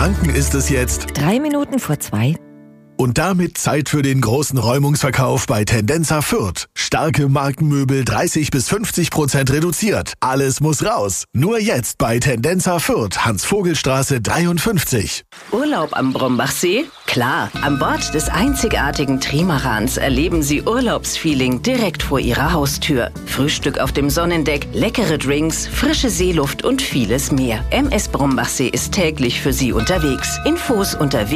Franken ist es jetzt 3 Minuten vor 2. und damit Zeit für den großen Räumungsverkauf bei Tendenza Fürth. Starke Markenmöbel 30-50% reduziert. Alles muss raus. Nur jetzt bei Tendenza Fürth, Hans-Vogel-Straße 53. Urlaub am Brombachsee? Klar, an Bord des einzigartigen Trimarans erleben Sie Urlaubsfeeling direkt vor Ihrer Haustür. Frühstück auf dem Sonnendeck, leckere Drinks, frische Seeluft und vieles mehr. MS Brombachsee ist täglich für Sie unterwegs. Infos unter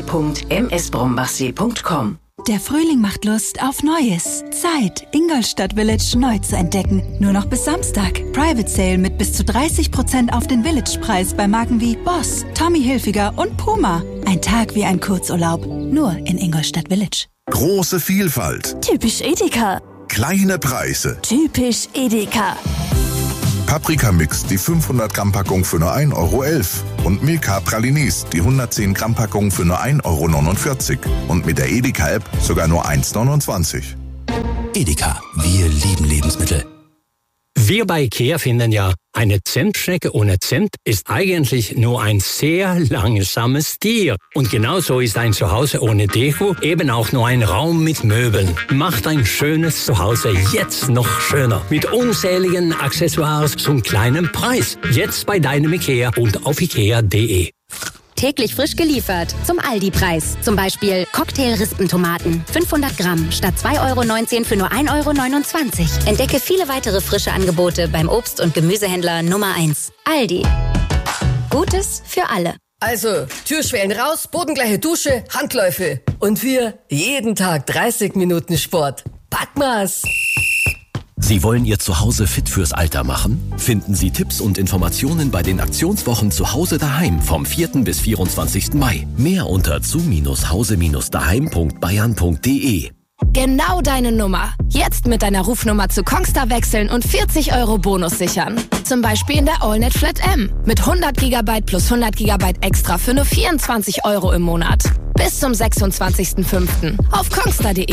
www.msbrombachsee.com. Der Frühling macht Lust auf Neues. Zeit, Ingolstadt Village neu zu entdecken. Nur noch bis Samstag. Private Sale mit bis zu 30% auf den Village-Preis bei Marken wie Boss, Tommy Hilfiger und Puma. Ein Tag wie ein Kurzurlaub. Nur in Ingolstadt Village. Große Vielfalt. Typisch Edeka. Kleine Preise. Typisch Edeka. Paprikamix, die 500 Gramm Packung für nur 1,11 € und Milka Pralinis, die 110 Gramm Packung für nur 1,49 € und mit der Edeka-App sogar nur 1,29 €. Edeka, wir lieben Lebensmittel. Wir bei IKEA finden ja, eine Zimtschnecke ohne Zimt ist eigentlich nur ein sehr langsames Tier. Und genauso ist ein Zuhause ohne Deko eben auch nur ein Raum mit Möbeln. Macht ein schönes Zuhause jetzt noch schöner. Mit unzähligen Accessoires zum kleinen Preis. Jetzt bei deinem IKEA und auf ikea.de. Täglich frisch geliefert zum Aldi-Preis. Zum Beispiel Cocktail-Rispentomaten 500 Gramm statt 2,19 € für nur 1,29 €. Entdecke viele weitere frische Angebote beim Obst- und Gemüsehändler Nummer 1. Aldi. Gutes für alle. Also, Türschwellen raus, bodengleiche Dusche, Handläufe. Und wir jeden Tag 30 Minuten Sport. Packmas! Sie wollen Ihr Zuhause fit fürs Alter machen? Finden Sie Tipps und Informationen bei den Aktionswochen Zuhause daheim vom 4. bis 24. Mai. Mehr unter zu-hause-daheim.bayern.de. Genau deine Nummer. Jetzt mit deiner Rufnummer zu Kongstar wechseln und 40 € Bonus sichern. Zum Beispiel in der AllNet Flat M. Mit 100 GB plus 100 GB extra für nur 24 € im Monat. Bis zum 26.05. auf kongstar.de.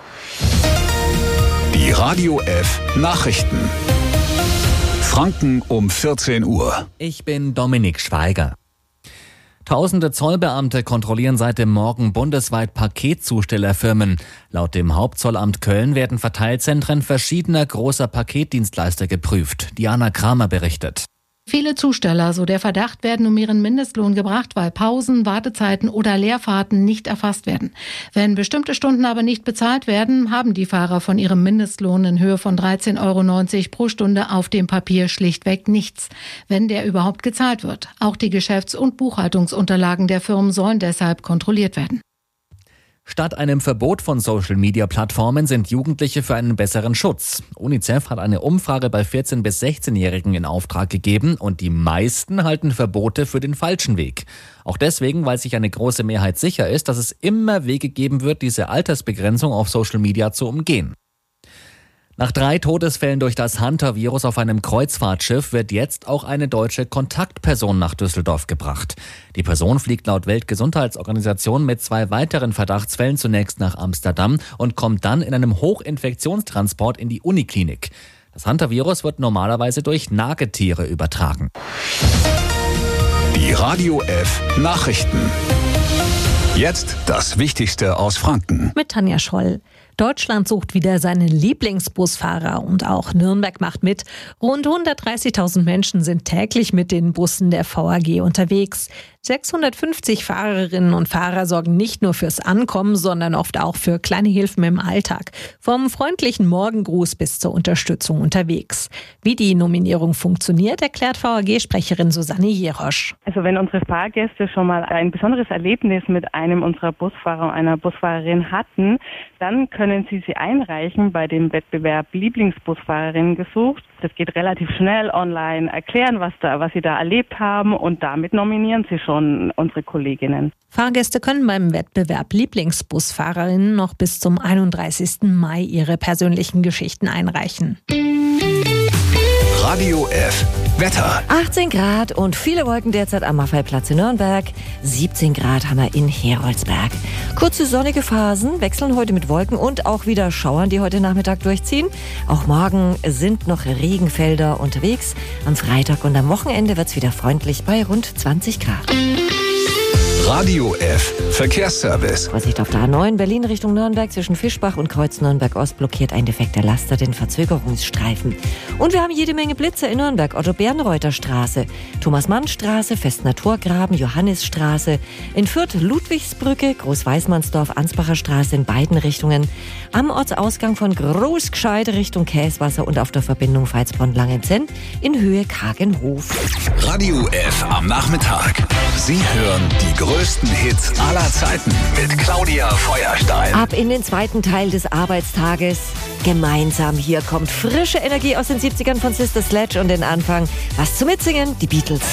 Die Radio F Nachrichten. Franken um 14 Uhr. Ich bin Dominik Schweiger. Tausende Zollbeamte kontrollieren seit dem Morgen bundesweit Paketzustellerfirmen. Laut dem Hauptzollamt Köln werden Verteilzentren verschiedener großer Paketdienstleister geprüft. Diana Kramer berichtet. Viele Zusteller, so der Verdacht, werden um ihren Mindestlohn gebracht, weil Pausen, Wartezeiten oder Leerfahrten nicht erfasst werden. Wenn bestimmte Stunden aber nicht bezahlt werden, haben die Fahrer von ihrem Mindestlohn in Höhe von 13,90 € pro Stunde auf dem Papier schlichtweg nichts, wenn der überhaupt gezahlt wird. Auch die Geschäfts- und Buchhaltungsunterlagen der Firmen sollen deshalb kontrolliert werden. Statt einem Verbot von Social-Media-Plattformen sind Jugendliche für einen besseren Schutz. UNICEF hat eine Umfrage bei 14- bis 16-Jährigen in Auftrag gegeben und die meisten halten Verbote für den falschen Weg. Auch deswegen, weil sich eine große Mehrheit sicher ist, dass es immer Wege geben wird, diese Altersbegrenzung auf Social Media zu umgehen. Nach 3 Todesfällen durch das Hunter-Virus auf einem Kreuzfahrtschiff wird jetzt auch eine deutsche Kontaktperson nach Düsseldorf gebracht. Die Person fliegt laut Weltgesundheitsorganisation mit 2 weiteren Verdachtsfällen zunächst nach Amsterdam und kommt dann in einem Hochinfektionstransport in die Uniklinik. Das Hunter-Virus wird normalerweise durch Nagetiere übertragen. Die Radio F Nachrichten. Jetzt das Wichtigste aus Franken. Mit Tanja Scholl. Deutschland sucht wieder seinen Lieblingsbusfahrer und auch Nürnberg macht mit. Rund 130.000 Menschen sind täglich mit den Bussen der VAG unterwegs. 650 Fahrerinnen und Fahrer sorgen nicht nur fürs Ankommen, sondern oft auch für kleine Hilfen im Alltag. Vom freundlichen Morgengruß bis zur Unterstützung unterwegs. Wie die Nominierung funktioniert, erklärt VAG-Sprecherin Susanne Jerosch. Also wenn unsere Fahrgäste schon mal ein besonderes Erlebnis mit einem unserer Busfahrer und einer Busfahrerin hatten, dann können Sie einreichen bei dem Wettbewerb Lieblingsbusfahrerinnen gesucht. Das geht relativ schnell online, erklären, was Sie da erlebt haben und damit nominieren Sie schon unsere Kolleginnen. Fahrgäste können beim Wettbewerb Lieblingsbusfahrerinnen noch bis zum 31. Mai ihre persönlichen Geschichten einreichen. Radio F Wetter. 18 Grad und viele Wolken derzeit am Maffeiplatz in Nürnberg. 17 Grad haben wir in Heroldsberg. Kurze sonnige Phasen wechseln heute mit Wolken und auch wieder Schauern, die heute Nachmittag durchziehen. Auch morgen sind noch Regenfelder unterwegs. Am Freitag und am Wochenende wird es wieder freundlich bei rund 20 Grad. Radio F. Verkehrsservice. Vorsicht auf der A9 Berlin Richtung Nürnberg zwischen Fischbach und Kreuz Nürnberg-Ost blockiert ein defekter Laster den Verzögerungsstreifen. Und wir haben jede Menge Blitzer in Nürnberg. Otto-Bernreuther Straße, Thomas-Mann-Straße, Festner-Torgraben, Johannisstraße, in Fürth Ludwigsbrücke, Groß-Weißmannsdorf, Ansbacher Straße in beiden Richtungen, am Ortsausgang von Großgescheide Richtung Käswasser und auf der Verbindung Veitsbronn-Langenzenn in Höhe Kagenhof. Radio F am Nachmittag. Sie hören die größten Hits aller Zeiten mit Claudia Feuerstein. Ab in den zweiten Teil des Arbeitstages. Gemeinsam hier kommt frische Energie aus den 70ern von Sister Sledge und den Anfang. Was zum Mitsingen? Die Beatles.